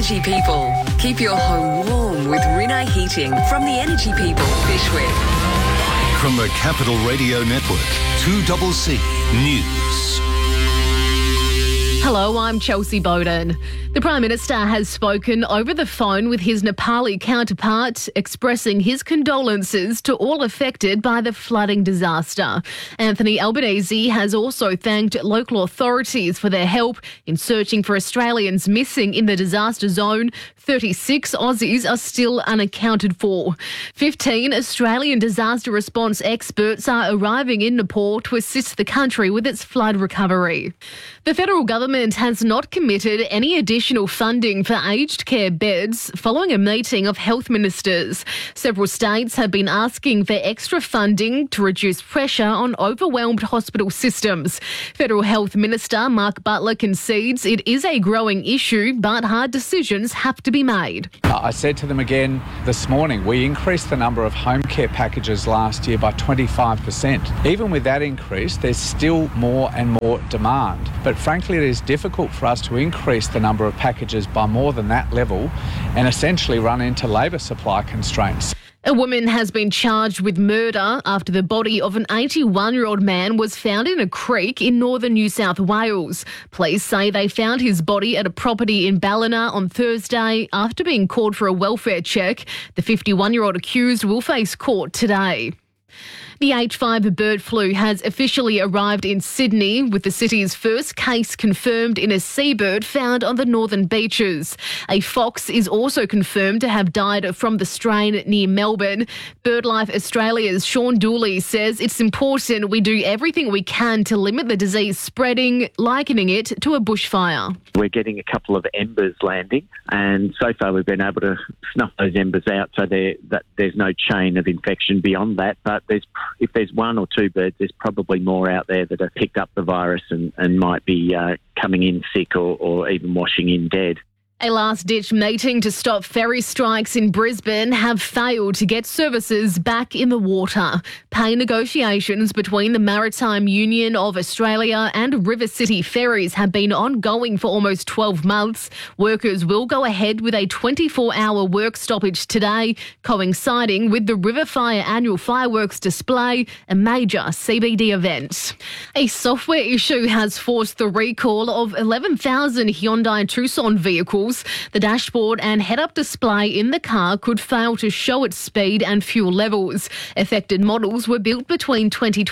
Energy People. Keep your home warm with Rinnai Heating from the Energy People, Bishwick. From the Capital Radio Network, 2CC News. Hello, I'm Chelsea Bowden. The Prime Minister has spoken over the phone with his Nepali counterpart, expressing his condolences to all affected by the flooding disaster. Anthony Albanese has also thanked local authorities for their help in searching for Australians missing in the disaster zone. 36 Aussies are still unaccounted for. 15 Australian disaster response experts are arriving in Nepal to assist the country with its flood recovery. The federal government has not committed any additional funding for aged care beds following a meeting of health ministers. Several states have been asking for extra funding to reduce pressure on overwhelmed hospital systems. Federal Health Minister Mark Butler concedes it is a growing issue, but hard decisions have to be made. I said to them again this morning, we increased the number of home care packages last year by 25%. Even with that increase, there's still more and more demand. But frankly, it is difficult for us to increase the number of packages by more than that level and essentially run into labour supply constraints. A woman has been charged with murder after the body of an 81-year-old man was found in a creek in northern New South Wales. Police say they found his body at a property in Ballina on Thursday after being called for a welfare check. The 51-year-old accused will face court today. The H5 bird flu has officially arrived in Sydney, with the city's first case confirmed in a seabird found on the northern beaches. A fox is also confirmed to have died from the strain near Melbourne. BirdLife Australia's Sean Dooley says it's important we do everything we can to limit the disease spreading, likening it to a bushfire. We're getting a couple of embers landing, and so far we've been able to snuff those embers out so there's no chain of infection beyond that, but if there's one or two birds, there's probably more out there that have picked up the virus and might be coming in sick or even washing in dead. A last-ditch meeting to stop ferry strikes in Brisbane have failed to get services back in the water. Pay negotiations between the Maritime Union of Australia and River City Ferries have been ongoing for almost 12 months. Workers will go ahead with a 24-hour work stoppage today, coinciding with the River Fire annual fireworks display, a major CBD event. A software issue has forced the recall of 11,000 Hyundai Tucson vehicles. The dashboard and head-up display in the car could fail to show its speed and fuel levels. Affected models were built between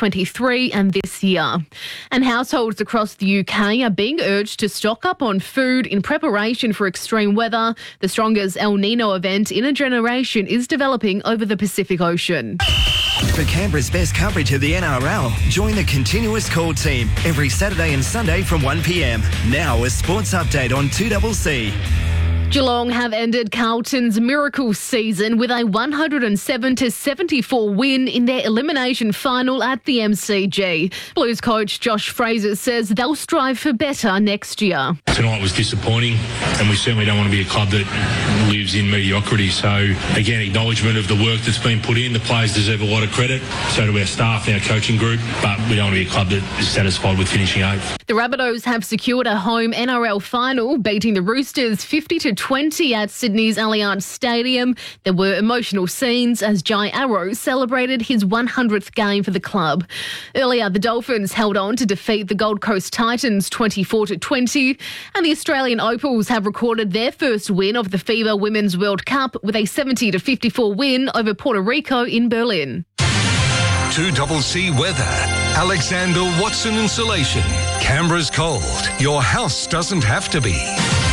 2023 and this year. And households across the UK are being urged to stock up on food in preparation for extreme weather. The strongest El Nino event in a generation is developing over the Pacific Ocean. For Canberra's best coverage of the NRL, join the Continuous Call team every Saturday and Sunday from 1 p.m. Now a sports update on 2CC. Geelong have ended Carlton's miracle season with a 107-74 win in their elimination final at the MCG. Blues coach Josh Fraser says they'll strive for better next year. Tonight was disappointing, and we certainly don't want to be a club that lives in mediocrity. So, again, acknowledgement of the work that's been put in. The players deserve a lot of credit, so do our staff and our coaching group, but we don't want to be a club that is satisfied with finishing 8th. The Rabbitohs have secured a home NRL final, beating the Roosters 50-20 at Sydney's Allianz Stadium. There were emotional scenes as Jai Arrow celebrated his 100th game for the club. Earlier, the Dolphins held on to defeat the Gold Coast Titans 24-20, and the Australian Opals have recorded their first win of the FIBA Women's World Cup with a 70-54 win over Puerto Rico in Berlin. 2CC weather. Alexander Watson Insulation. Canberra's cold. Your house doesn't have to be.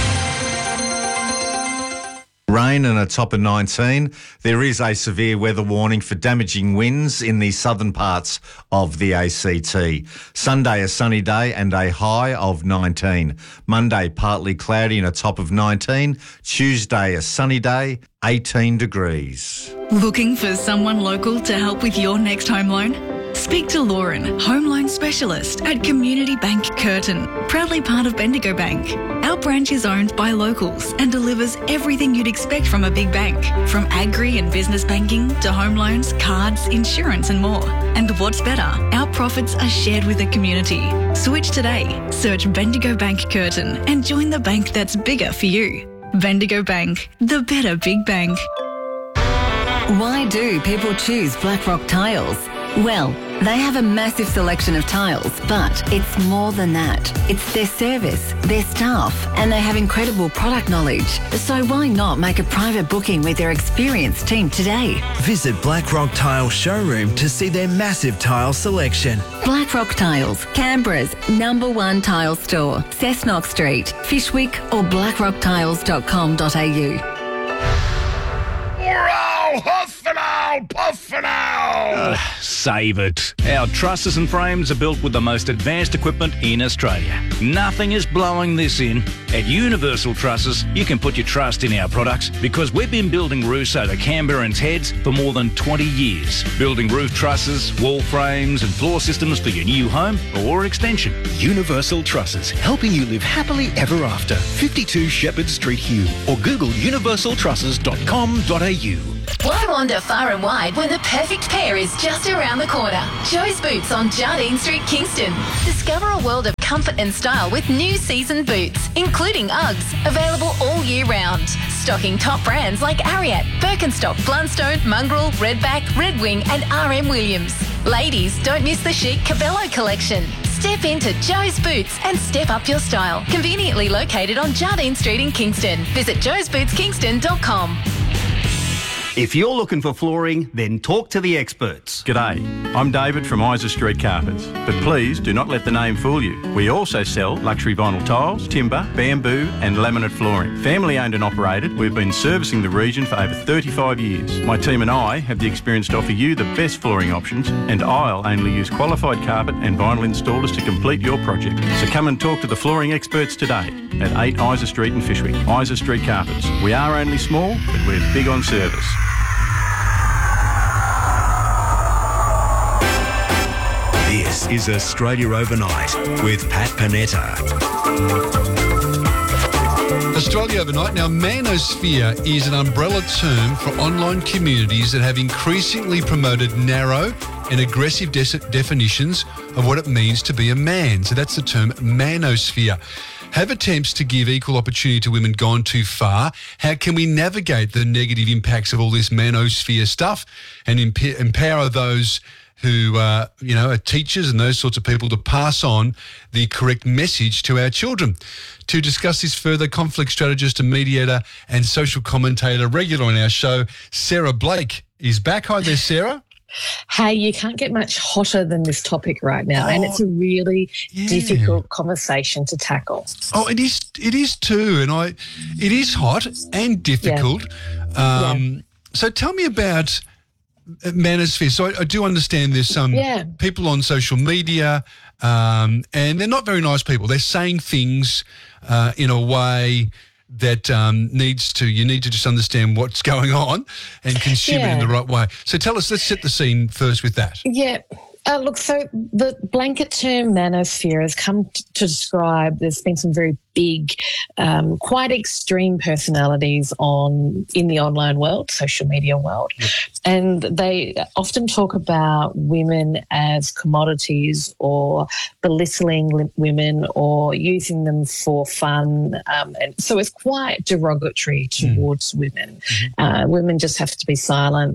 Rain and a top of 19. There is a severe weather warning for damaging winds in the southern parts of the ACT. Sunday, a sunny day and a high of 19. Monday, partly cloudy and a top of 19. Tuesday, a sunny day, 18 degrees. Looking for someone local to help with your next home loan? Speak to Lauren, home loan specialist at Community Bank Curtin, proudly part of Bendigo Bank. Our branch is owned by locals and delivers everything you'd expect from a big bank, from agri and business banking to home loans, cards, insurance and more. And what's better, our profits are shared with the community. Switch today. Search Bendigo Bank Curtin and join the bank that's bigger for you. Bendigo Bank, the better big bank. Why do people choose Blackrock Tiles? Well, they have a massive selection of tiles, but it's more than that. It's their service, their staff, and they have incredible product knowledge. So why not make a private booking with their experienced team today? Visit Blackrock Tile Showroom to see their massive tile selection. Blackrock Tiles, Canberra's #1 tile store, Cessnock Street, Fishwick or blackrocktiles.com.au. Save it. Our trusses and frames are built with the most advanced equipment in Australia. Nothing is blowing this in. At Universal Trusses, you can put your trust in our products because we've been building roofs over Canberrans' heads for more than 20 years. Building roof trusses, wall frames and floor systems for your new home or extension. Universal Trusses, helping you live happily ever after. 52 Shepherd Street, Hugh, or Google universaltrusses.com.au. Why wander far and wide when the perfect pair is just around the corner? Joe's Boots on Jardine Street, Kingston. Discover a world of comfort and style with new season boots, including Uggs, available all year round. Stocking top brands like Ariat, Birkenstock, Blundstone, Mongrel, Redback, Red Wing and RM Williams. Ladies, don't miss the chic Cabello collection. Step into Joe's Boots and step up your style. Conveniently located on Jardine Street in Kingston. Visit joesbootskingston.com. If you're looking for flooring, then talk to the experts. G'day, I'm David from Isa Street Carpets, but please do not let the name fool you. We also sell luxury vinyl tiles, timber, bamboo and laminate flooring. Family owned and operated, we've been servicing the region for over 35 years. My team and I have the experience to offer you the best flooring options, and I'll only use qualified carpet and vinyl installers to complete your project. So come and talk to the flooring experts today at 8 Isa Street in Fishwick. Isa Street Carpets. We are only small, but we're big on service. This is Australia Overnight with Pat Panetta. Australia Overnight. Now, manosphere is an umbrella term for online communities that have increasingly promoted narrow and aggressive definitions of what it means to be a man. So that's the term manosphere. Have attempts to give equal opportunity to women gone too far? How can we navigate the negative impacts of all this manosphere stuff and empower those who are teachers and those sorts of people to pass on the correct message to our children? To discuss this further, conflict strategist and mediator and social commentator regular on our show, Sarah Blake, is back. Hi there, Sarah. Hey, you can't get much hotter than this topic right now, and it's a really difficult conversation to tackle. Oh, it is too, and it is hot and difficult. So tell me about manosphere. So I do understand there's some people on social media, and they're not very nice people. They're saying things in a way that you need to just understand what's going on and consume it in the right way. So tell us, let's set the scene first with that. Yeah. Look, so the blanket term manosphere has come to describe, there's been some very big, quite extreme personalities in the online world, social media world. Yep. And they often talk about women as commodities or belittling women or using them for fun. And so it's quite derogatory towards women. Mm-hmm. Women just have to be silent,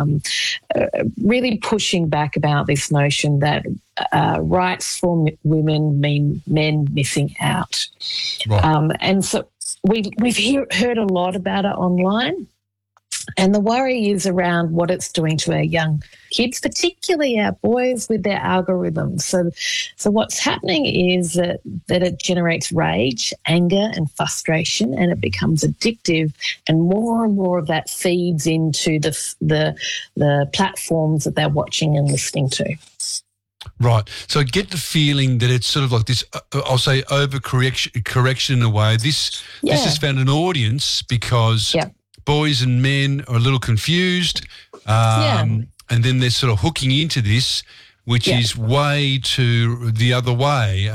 really pushing back about this notion that rights for women mean men missing out. Right. And so we've heard a lot about it online. And the worry is around what it's doing to our young kids, particularly our boys with their algorithms. So what's happening is that it generates rage, anger and frustration, and it becomes addictive, and more of that feeds into the platforms that they're watching and listening to. Right. So I get the feeling that it's sort of like this, I'll say overcorrection in a way. This has found an audience because boys and men are a little confused, and then they're sort of hooking into this, which is way to the other way,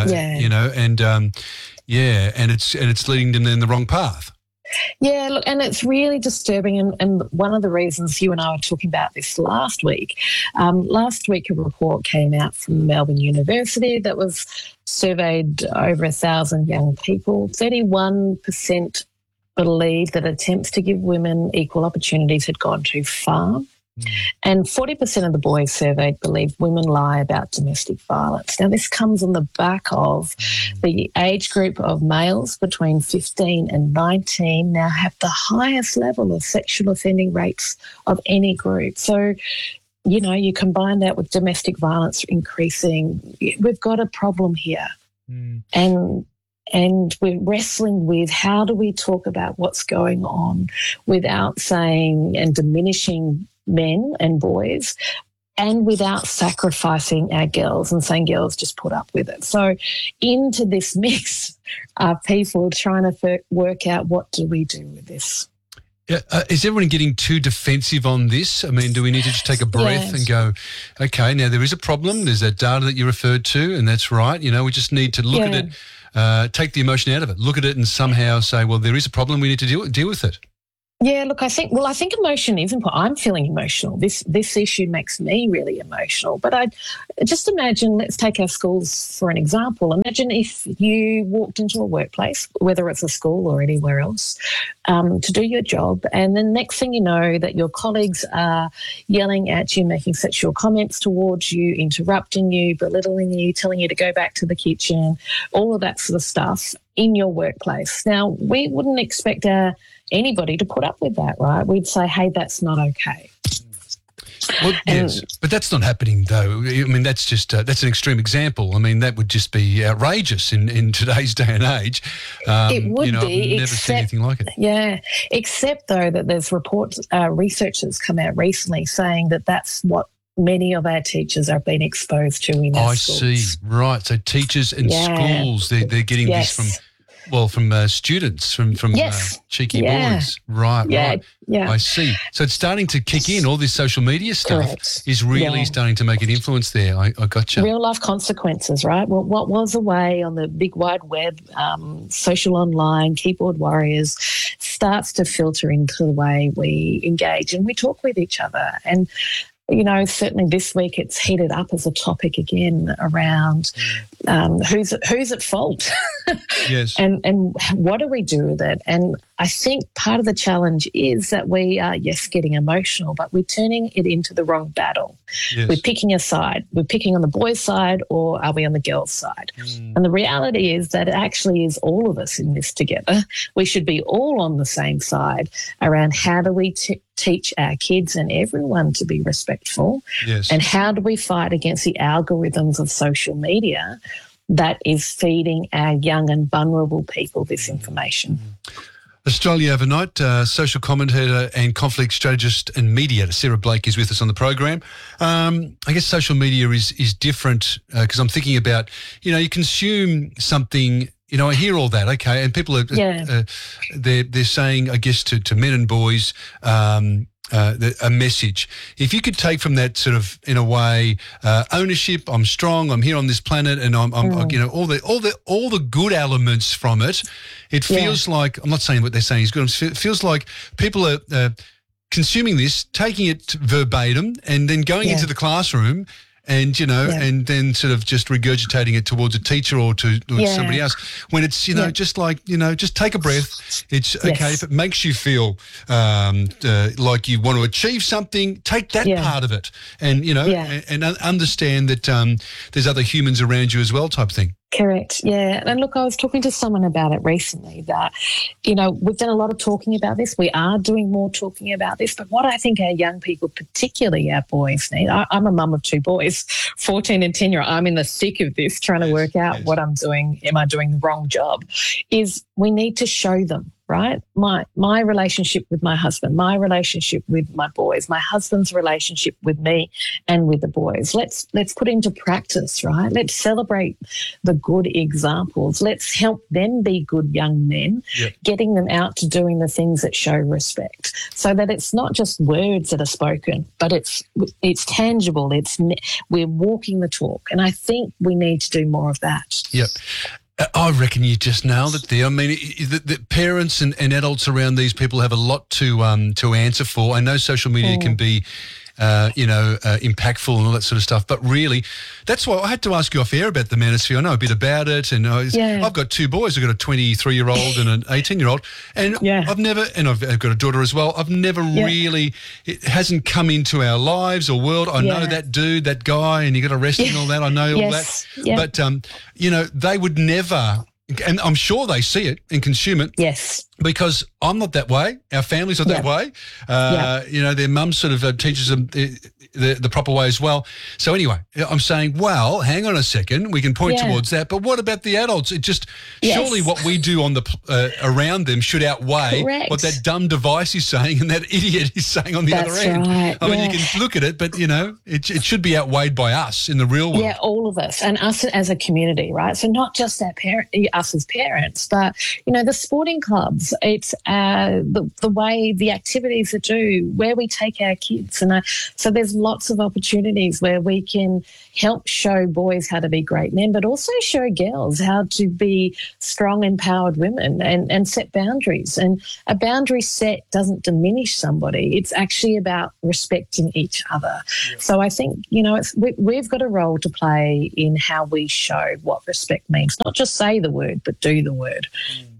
and it's leading them in the wrong path. Yeah, look, and it's really disturbing. And one of the reasons you and I were talking about this last week a report came out from Melbourne University that was surveyed over 1,000 young people. 31% believed that attempts to give women equal opportunities had gone too far. And 40% of the boys surveyed believed women lie about domestic violence. Now, this comes on the back of the age group of males between 15 and 19 now have the highest level of sexual offending rates of any group. So, you know, you combine that with domestic violence increasing, we've got a problem here. And we're wrestling with how do we talk about what's going on without saying and diminishing men and boys, and without sacrificing our girls and saying girls just put up with it. So into this mix are people trying to work out what do we do with this. Yeah, is everyone getting too defensive on this? I mean, do we need to just take a breath and go, okay, now there is a problem. There's that data that you referred to, and that's right. You know, we just need to look at it, take the emotion out of it, look at it and somehow say, well, there is a problem. We need to deal with it. Yeah, look, I think emotion is important. I'm feeling emotional. This issue makes me really emotional. But I just imagine, let's take our schools for an example. Imagine if you walked into a workplace, whether it's a school or anywhere else, to do your job, and the next thing you know that your colleagues are yelling at you, making sexual comments towards you, interrupting you, belittling you, telling you to go back to the kitchen, all of that sort of stuff in your workplace. Now, we wouldn't expect anybody to put up with that, right? We'd say, hey, that's not okay. Well, yes, but that's not happening, though. I mean, that's just that's an extreme example. I mean, that would just be outrageous in today's day and age. It would be. I've never seen anything like it. Yeah, except, though, that there's reports, research that's come out recently saying that that's what many of our teachers are being exposed to in our schools. I see. Right. So teachers and schools, they're getting this from students, from cheeky boys. Right. Yeah. I see. So it's starting to kick in. All this social media stuff is really starting to make an influence there. I gotcha. Real life consequences, right? Well, what was a way on the big wide web, social online, keyboard warriors, starts to filter into the way we engage and we talk with each other. And you know, certainly this week it's heated up as a topic again around who's at fault. Yes. And what do we do with it? And I think part of the challenge is that we are, getting emotional, but we're turning it into the wrong battle. Yes. We're picking a side. We're picking on the boys' side, or are we on the girls' side? And the reality is that it actually is all of us in this together. We should be all on the same side around how do we teach our kids and everyone to be respectful, and how do we fight against the algorithms of social media that is feeding our young and vulnerable people this information. Australia Overnight, social commentator and conflict strategist and mediator Sarah Blake is with us on the program. I guess social media is different because I'm thinking about, you consume something. I hear all that, okay, and people are they're saying, I guess, to men and boys, a message. If you could take from that sort of, in a way, ownership. I'm strong. I'm here on this planet, and I'm all the good elements from it. It feels like, I'm not saying what they're saying is good. It feels like people are consuming this, taking it verbatim, and then going into the classroom. And, and then sort of just regurgitating it towards a teacher or to somebody else, when it's, just like, just take a breath. It's okay. If it makes you feel like you want to achieve something, take that part of it and, and understand that there's other humans around you as well, type thing. Correct. Yeah. And look, I was talking to someone about it recently that, we've done a lot of talking about this. We are doing more talking about this. But what I think our young people, particularly our boys, need, I'm a mum of two boys, 14 and 10 year old. I'm in the thick of this trying to work out what I'm doing. Am I doing the wrong job? Is we need to show them. Right? My relationship with my husband, my relationship with my boys, my husband's relationship with me and with the boys. Let's put into practice, right? Let's celebrate the good examples. Let's help them be good young men, getting them out to doing the things that show respect, so that it's not just words that are spoken, but it's tangible. We're walking the talk, and I think we need to do more of that. Yep. I reckon you just nailed it there. I mean, the parents and adults around these people have a lot to answer for. I know social media can be impactful and all that sort of stuff. But really, that's why I had to ask you off air about the manosphere. I know a bit about it, and I've got two boys. I've got a 23-year-old and an 18-year-old, and I've got a daughter as well. I've never really, it hasn't come into our lives or world. I know that dude, that guy, and he got arrested and all that. I know all that. Yeah. But, they would never, and I'm sure they see it and consume it. Yes. Because I'm not that way. Our family's not that way. Their mum sort of teaches them the proper way as well. So anyway, I'm saying, well, hang on a second. We can point towards that. But what about the adults? It just surely what we do on the around them should outweigh what that dumb device is saying and that idiot is saying on the other end. Right. I mean, you can look at it, but, it should be outweighed by us in the real world. Yeah, all of us, and us as a community, right? So not just us as parents, but, the sporting clubs. It's the way, the activities that do, where we take our kids. And so there's lots of opportunities where we can help show boys how to be great men, but also show girls how to be strong, empowered women and set boundaries. And a boundary set doesn't diminish somebody. It's actually about respecting each other. Yeah. So I think, we've got a role to play in how we show what respect means. Not just say the word, but do the word.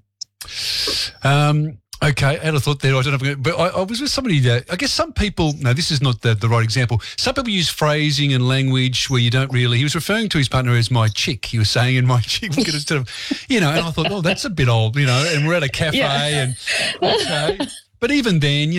Okay, I had a thought there. I don't know, but I was with somebody that I guess some people. No, this is not the right example. Some people use phrasing and language where you don't really. He was referring to his partner as my chick. He was saying, "And my chick," instead of, and I thought, oh, that's a bit old, And we're at a cafe, and okay. But even then,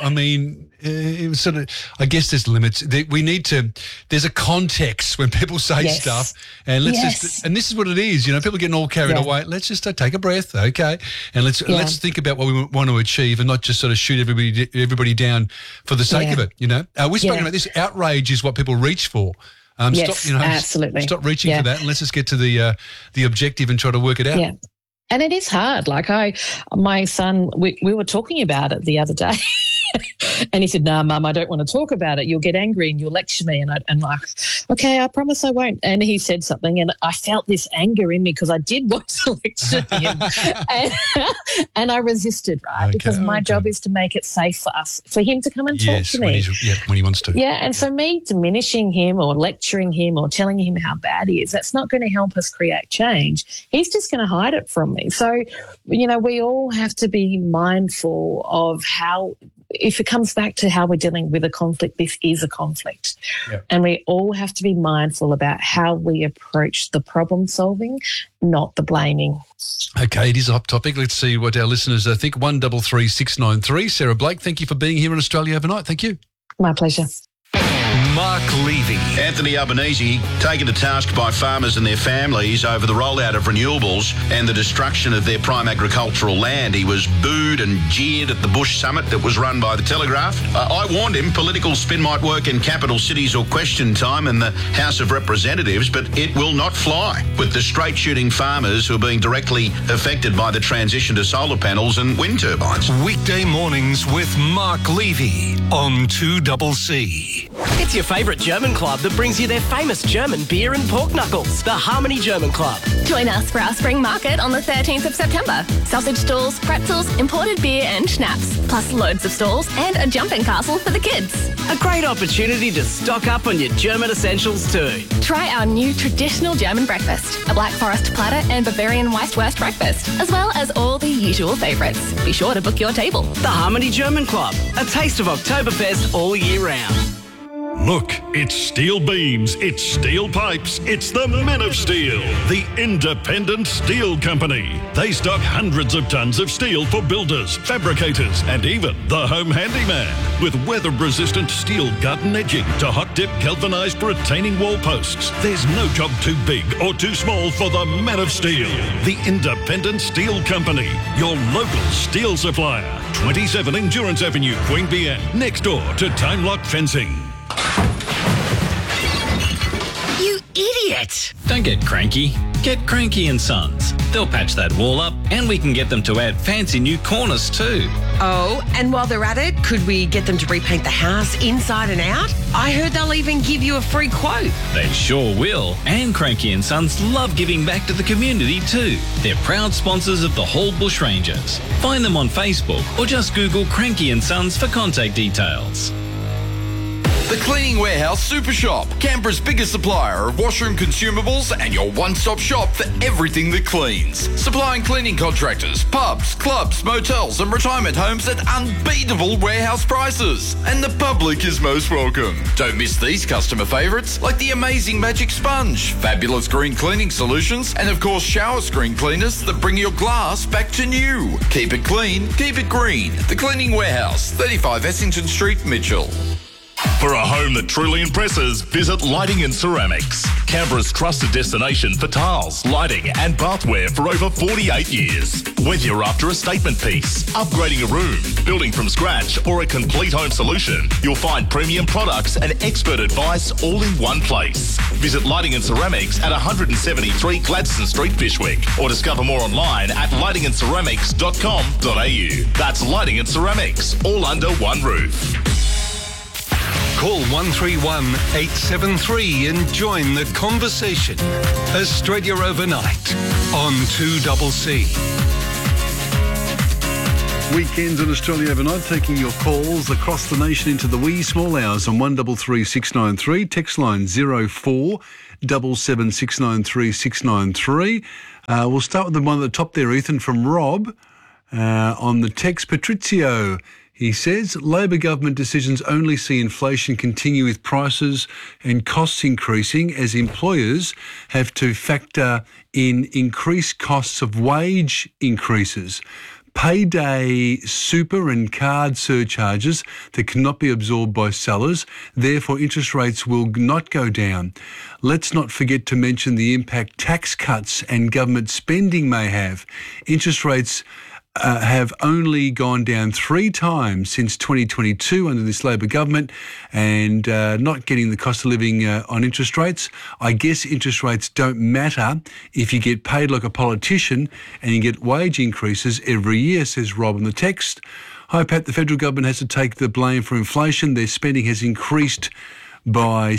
it was sort of, I guess there's limits. There's a context when people say stuff, and and this is what it is, people getting all carried away. Let's just take a breath, okay? And let's think about what we want to achieve and not just sort of shoot everybody down for the sake of it, We're speaking about this. Outrage is what people reach for. Absolutely. Stop reaching for that, and let's just get to the objective and try to work it out. Yeah. And it is hard. Like my son, we were talking about it the other day. And he said, "No, Mum, I don't want to talk about it. You'll get angry and you'll lecture me." And I'm like, "Okay, I promise I won't." And he said something, and I felt this anger in me because I did want to lecture him, and I resisted, right? Okay, because my job is to make it safe for us, for him to come and talk to me. When he wants to. Yeah, and so me diminishing him or lecturing him or telling him how bad he is, that's not going to help us create change. He's just going to hide it from me. So, we all have to be mindful of how. If it comes back to how we're dealing with a conflict, this is a conflict. Yep. And we all have to be mindful about how we approach the problem solving, not the blaming. Okay, it is a hot topic. Let's see what our listeners think. 133693. Sarah Blake, thank you for being here in Australia overnight. Thank you. My pleasure. Mark Levy. Anthony Albanese taken to task by farmers and their families over the rollout of renewables and the destruction of their prime agricultural land. He was booed and jeered at the Bush Summit that was run by the Telegraph. I warned him political spin might work in capital cities or question time in the House of Representatives, but it will not fly with the straight-shooting farmers who are being directly affected by the transition to solar panels and wind turbines. Weekday mornings with Mark Levy on 2CC. It's your favourite German club that brings you their famous German beer and pork knuckles, the Harmony German Club. Join us for our spring market on the 13th of September. Sausage stalls, pretzels, imported beer and schnapps, plus loads of stalls and a jumping castle for the kids. A great opportunity to stock up on your German essentials too. Try our new traditional German breakfast, a Black Forest platter and Bavarian Weisswurst breakfast, as well as all the usual favourites. Be sure to book your table. The Harmony German Club, a taste of Oktoberfest all year round. Look, it's steel beams, it's steel pipes, it's the Men of Steel, the independent steel company. They stock hundreds of tons of steel for builders, fabricators, and even the home handyman. With weather-resistant steel gut and edging to hot-dip galvanised retaining wall posts, there's no job too big or too small for the Men of Steel, the independent steel company, your local steel supplier. 27 Endurance Avenue, Queanbeyan, next door to Time Lock Fencing. You idiot! Don't get cranky. Get Cranky and Sons. They'll patch that wall up and we can get them to add fancy new corners too. Oh, and while they're at it, could we get them to repaint the house inside and out? I heard they'll even give you a free quote. They sure will. And Cranky and Sons love giving back to the community too. They're proud sponsors of the Hall Bush Rangers. Find them on Facebook or just Google Cranky and Sons for contact details. The Cleaning Warehouse Super Shop, Canberra's biggest supplier of washroom consumables and your one-stop shop for everything that cleans. Supplying cleaning contractors, pubs, clubs, motels and retirement homes at unbeatable warehouse prices. And the public is most welcome. Don't miss these customer favourites like the amazing Magic Sponge, fabulous green cleaning solutions, and of course shower screen cleaners that bring your glass back to new. Keep it clean, keep it green. The Cleaning Warehouse, 35 Essington Street, Mitchell. For a home that truly impresses, visit Lighting and Ceramics. Canberra's trusted destination for tiles, lighting and bathware for over 48 years. Whether you're after a statement piece, upgrading a room, building from scratch or a complete home solution, you'll find premium products and expert advice all in one place. Visit Lighting and Ceramics at 173 Gladstone Street, Fishwick, or discover more online at lightingandceramics.com.au. That's Lighting and Ceramics, all under one roof. Call 131 873 and join the conversation. Australia Overnight on 2CC. Weekends on Australia Overnight, taking your calls across the nation into the wee small hours on 133 693. Text line 04 77 693 693. We'll start with the one at the top there, Ethan, from Rob. On the text, Patrizio. He says, Labor government decisions only see inflation continue with prices and costs increasing as employers have to factor in increased costs of wage increases, payday super and card surcharges that cannot be absorbed by sellers. Therefore, interest rates will not go down. Let's not forget to mention the impact tax cuts and government spending may have. Interest rates have only gone down 3 times since 2022 under this Labor government, and not getting the cost of living on interest rates. I guess interest rates don't matter if you get paid like a politician and you get wage increases every year, says Rob in the text. Hi, Pat. The federal government has to take the blame for inflation. Their spending has increased by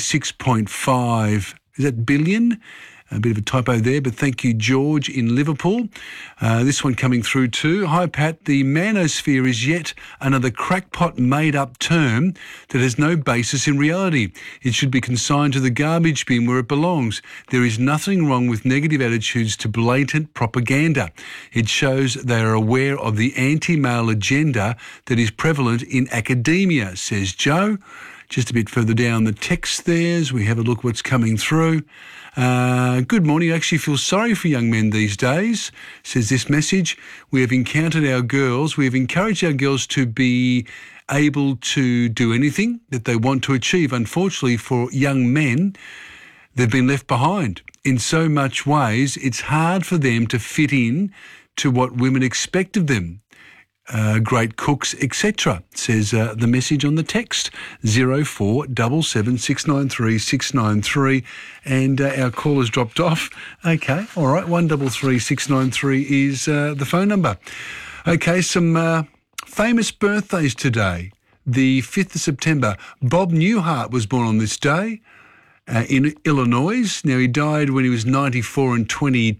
6.5 billion. A bit of a typo there, but thank you, George in Liverpool. This one coming through too. Hi, Pat. The manosphere is yet another crackpot made-up term that has no basis in reality. It should be consigned to the garbage bin where it belongs. There is nothing wrong with negative attitudes to blatant propaganda. It shows they are aware of the anti-male agenda that is prevalent in academia, says Joe. Just a bit further down the text there as we have a look what's coming through. Good morning. I actually feel sorry for young men these days, says this message. We have encouraged our girls to be able to do anything that they want to achieve. Unfortunately for young men, they've been left behind. In so much ways, it's hard for them to fit in to what women expect of them. Great cooks, etc., says the message on the text, 04 77 693 693, and our call has dropped off. Okay, all right, 133 693 is the phone number. Okay, some famous birthdays today. The 5th of September, Bob Newhart was born on this day. In Illinois. Now, he died when he was 94 in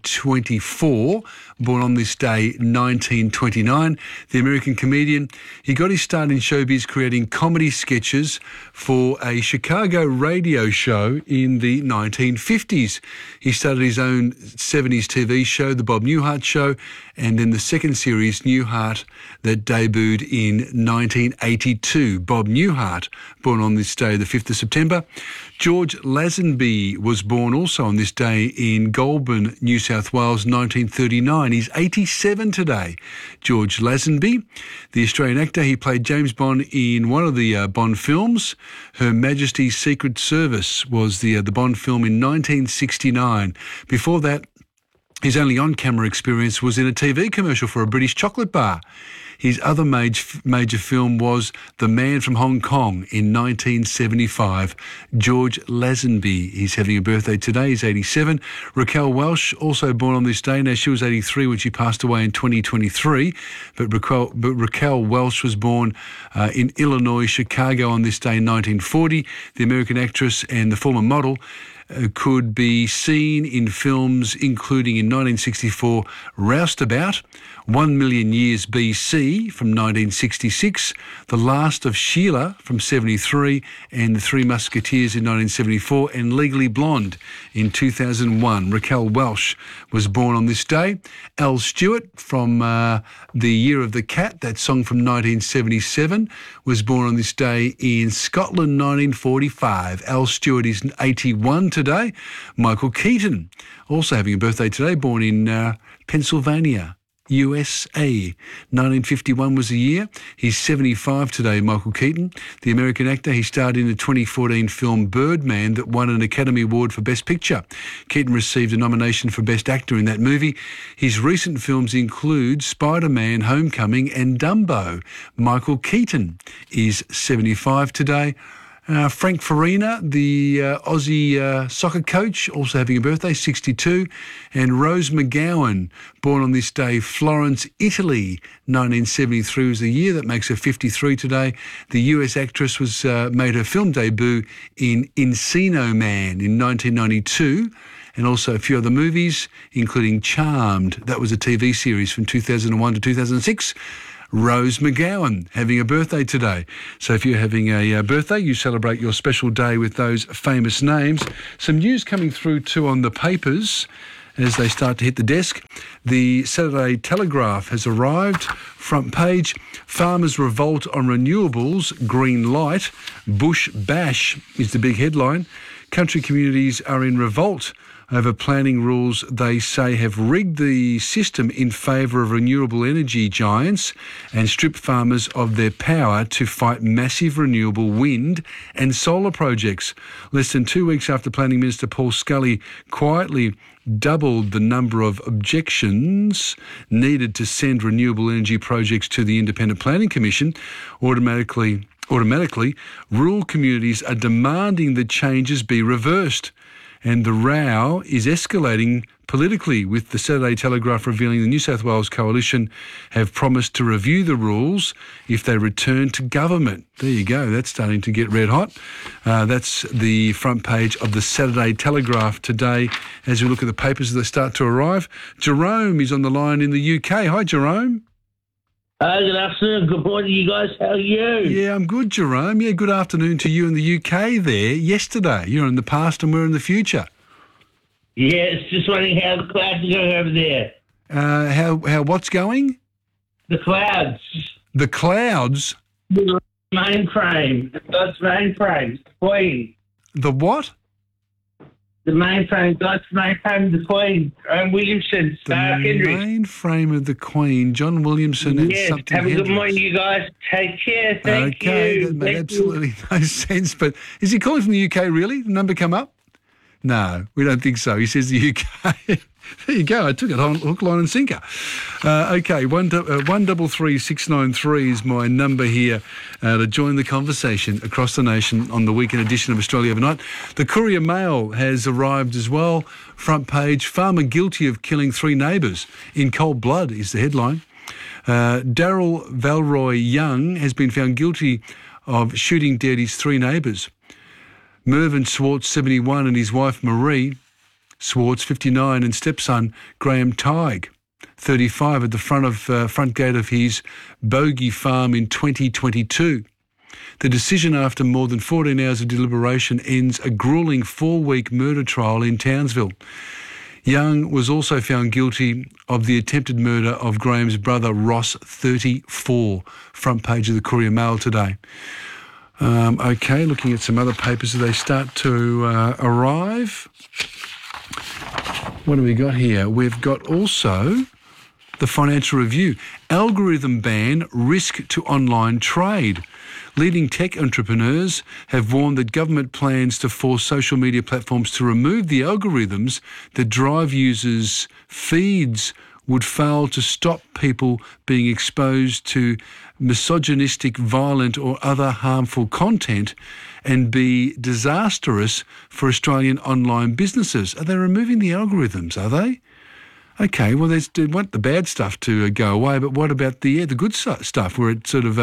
2024, born on this day, 1929. The American comedian, he got his start in showbiz creating comedy sketches for a Chicago radio show in the 1950s. He started his own 70s TV show, The Bob Newhart Show, and then the second series, Newhart, that debuted in 1982. Bob Newhart, born on this day, the 5th of September. George Lazenby was born also on this day in Goulburn, New South Wales, 1939. He's 87 today. George Lazenby, the Australian actor, he played James Bond in one of the Bond films. Her Majesty's Secret Service was the Bond film in 1969. Before that, his only on-camera experience was in a TV commercial for a British chocolate bar. His other major film was The Man from Hong Kong in 1975. George Lazenby, he's having a birthday today. He's 87. Raquel Welch, also born on this day. Now, she was 83 when she passed away in 2023. But Raquel Welch was born in Illinois, Chicago on this day in 1940. The American actress and the former model. could be seen in films including in 1964 Roustabout, 1 Million Years BC from 1966, The Last of Sheila from 73, and The Three Musketeers in 1974, and Legally Blonde in 2001. Raquel Welch was born on this day. Al Stewart from The Year of the Cat, that song from 1977, was born on this day in Scotland, 1945. Al Stewart is 81 today. Michael Keaton, also having a birthday today, born in Pennsylvania, USA. 1951 was the year. He's 75 today, Michael Keaton. The American actor, he starred in the 2014 film Birdman that won an Academy Award for Best Picture. Keaton received a nomination for Best Actor in that movie. His recent films include Spider-Man, Homecoming and Dumbo. Michael Keaton is 75 today. Frank Farina, the Aussie soccer coach, also having a birthday, 62. And Rose McGowan, born on this day, Florence, Italy, 1973 was the year. That makes her 53 today. The US actress was made her film debut in Encino Man in 1992. And also a few other movies, including Charmed. That was a TV series from 2001 to 2006. Rose McGowan having a birthday today. So if you're having a birthday, you celebrate your special day with those famous names. Some news coming through too on the papers as they start to hit the desk. The Saturday Telegraph has arrived. Front page, farmers revolt on renewables, green light. Bush bash is the big headline. Country communities are in revolt over planning rules they say have rigged the system in favour of renewable energy giants and stripped farmers of their power to fight massive renewable wind and solar projects. Less than 2 weeks after Planning Minister Paul Scully quietly doubled the number of objections needed to send renewable energy projects to the Independent Planning Commission, automatically, rural communities are demanding that changes be reversed. And the row is escalating politically, with the Saturday Telegraph revealing the New South Wales Coalition have promised to review the rules if they return to government. There you go. That's starting to get red hot. That's the front page of the Saturday Telegraph today as we look at the papers as they start to arrive. Jerome is on the line in the UK. Hi, Jerome. Good afternoon. Good morning, you guys. How are you? Yeah, I'm good, Jerome. Yeah, good afternoon to you in the UK there. Yesterday, you're in the past and we're in the future. Yes, just wondering how the clouds are going over there. How what's going? The clouds. The clouds? The mainframe. God's mainframe. The Queen. The what? The mainframe. God's mainframe. The Queen. Williamson. The mainframe of the Queen. John Williamson and something. Have a good morning, you guys. Take care. Thank you. Okay, that made absolutely no sense. But is he calling from the UK, really? The number come up? No, we don't think so. He says the UK. There you go. I took it on hook, line and sinker. Okay, 133693 is my number here to join the conversation across the nation on the weekend edition of Australia Overnight. The Courier Mail has arrived as well. Front page, farmer guilty of killing 3 neighbours in cold blood is the headline. Daryl Valroy Young has been found guilty of shooting dead his 3 neighbours. Mervyn Swartz, 71, and his wife Marie Swartz, 59, and stepson Graham Tighe, 35, at the front gate of his Bogey farm in 2022. The decision, after more than 14 hours of deliberation, ends a gruelling 4-week murder trial in Townsville. Young was also found guilty of the attempted murder of Graham's brother Ross, 34. Front page of the Courier Mail today. Okay, looking at some other papers as they start to arrive. What do we got here? We've got also the Financial Review. Algorithm ban, risk to online trade. Leading tech entrepreneurs have warned that government plans to force social media platforms to remove the algorithms that drive users' feeds would fail to stop people being exposed to misogynistic, violent or other harmful content and be disastrous for Australian online businesses. Are they removing the algorithms, are they? Okay, well, they want the bad stuff to go away, but what about the good stuff where it sort of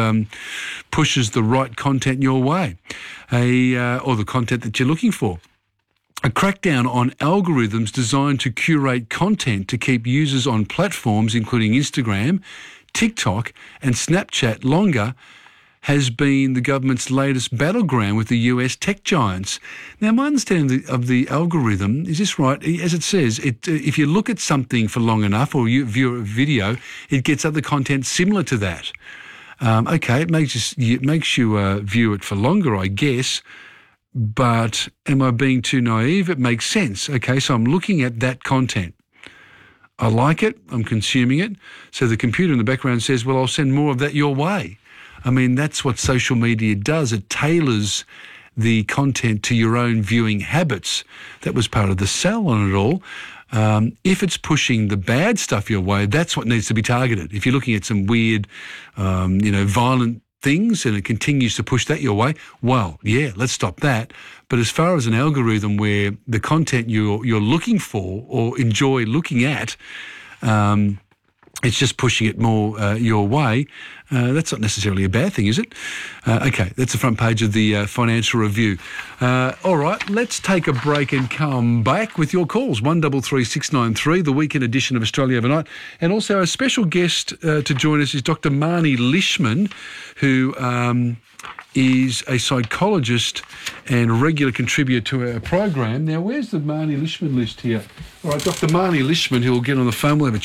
pushes the right content your way, or the content that you're looking for? a crackdown on algorithms designed to curate content to keep users on platforms including Instagram, TikTok and Snapchat longer has been the government's latest battleground with the US tech giants. Now, my understanding of the algorithm, is this right? As it says, if you look at something for long enough or you view a video, it gets other content similar to that. Okay, it makes you view it for longer, I guess, but am I being too naive? It makes sense. Okay, so I'm looking at that content. I like it, I'm consuming it, so the computer in the background says, well, I'll send more of that your way. I mean, that's what social media does. It tailors the content to your own viewing habits. That was part of the sell on it all. If it's pushing the bad stuff your way, that's what needs to be targeted. If you're looking at some weird, violent things and it continues to push that your way, well, yeah, let's stop that. But as far as an algorithm where the content you're looking for or enjoy looking at, it's just pushing it more your way. That's not necessarily a bad thing, is it? Okay, that's the front page of the Financial Review. All right, let's take a break and come back with your calls. 133693, the weekend edition of Australia Overnight. And also our special guest to join us is Dr. Marnie Lishman, who is a psychologist and regular contributor to our program. Now, where's the Marnie Lishman list here? All right, Dr. Marnie Lishman, who will get on the phone. We'll have a